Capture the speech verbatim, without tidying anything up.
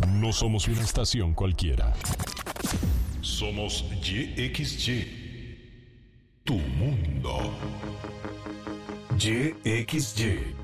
No somos una estación cualquiera. Somos Y X Y. Tu mundo. Y X Y.